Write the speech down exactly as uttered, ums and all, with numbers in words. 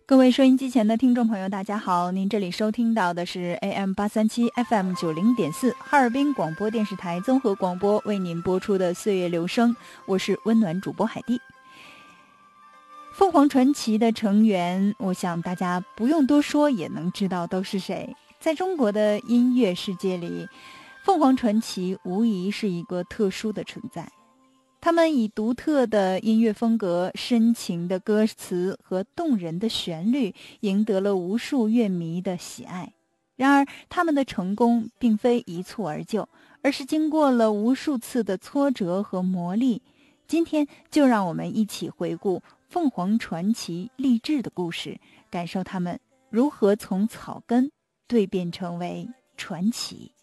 各位收音机前的听众朋友大家好，您这里收听到的是 A M 八三七 F M 九零点四 哈尔滨广播电视台综合广播为您播出的岁月留声，我是温暖主播海蒂。凤凰传奇的成员，我想大家不用多说也能知道都是谁。在中国的音乐世界里，凤凰传奇无疑是一个特殊的存在。他们以独特的音乐风格、深情的歌词和动人的旋律，赢得了无数乐迷的喜爱。然而，他们的成功并非一蹴而就，而是经过了无数次的挫折和磨砺。今天就让我们一起回顾凤凰传奇励志的故事，感受他们如何从草根蜕变成为传奇。